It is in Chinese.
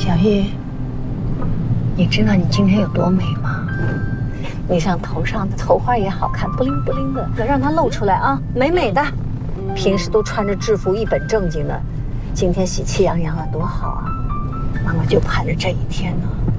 小玉，你知道你今天有多美吗？你像头上的头花也好看，不灵不灵的，让它露出来啊，美美的。平时都穿着制服，一本正经的，今天喜气洋洋的，多好啊！妈妈就盼着这一天呢。